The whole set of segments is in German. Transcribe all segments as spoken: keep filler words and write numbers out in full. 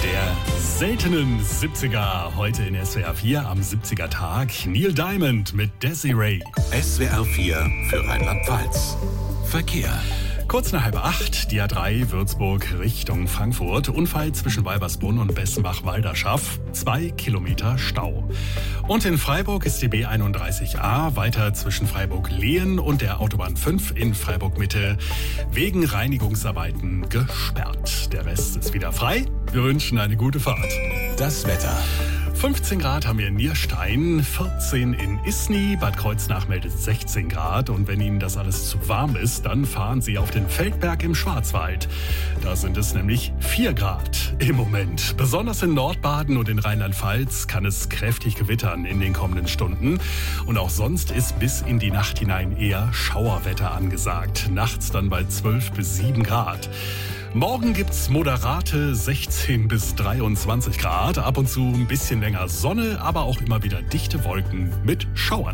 Der seltenen siebziger, heute in S W R vier am siebziger-Tag. Neil Diamond mit Desiree. S W R vier für Rheinland-Pfalz. Verkehr. Kurz nach halb acht, die A drei Würzburg Richtung Frankfurt. Unfall zwischen Walbersbrunn und Bessenbach-Walderschaff. Zwei Kilometer Stau. Und in Freiburg ist die B einunddreißig A weiter zwischen Freiburg-Lehen und der Autobahn fünf in Freiburg-Mitte wegen Reinigungsarbeiten gesperrt. Der Rest ist wieder frei. Wir wünschen eine gute Fahrt. Das Wetter. fünfzehn Grad haben wir in Nierstein, vierzehn in Isny, Bad Kreuznach meldet sechzehn Grad. Und wenn Ihnen das alles zu warm ist, dann fahren Sie auf den Feldberg im Schwarzwald. Da sind es nämlich vier Grad im Moment. Besonders in Nordbaden und in Rheinland-Pfalz kann es kräftig gewittern in den kommenden Stunden. Und auch sonst ist bis in die Nacht hinein eher Schauerwetter angesagt. Nachts dann bei zwölf bis sieben Grad. Morgen gibt's moderate sechzehn bis dreiundzwanzig Grad, ab und zu ein bisschen länger Sonne, aber auch immer wieder dichte Wolken mit Schauern.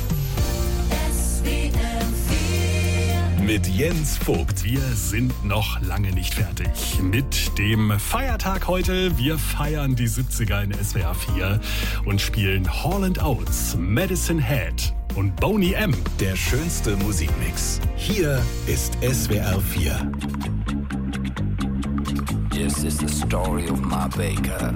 Mit Jens Vogt. Wir sind noch lange nicht fertig mit dem Feiertag heute. Wir feiern die siebziger in S W R vier und spielen Hall and Oates, Medicine Hat und Boney M. Der schönste Musikmix. Hier ist S W R vier. This is the story of my baker.